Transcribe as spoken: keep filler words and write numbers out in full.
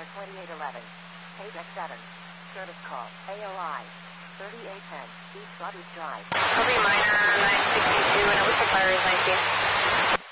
twenty-eight eleven. Page X seven. Service call. A O I. thirty-eight ten. East Broadway Drive. Kobe Minor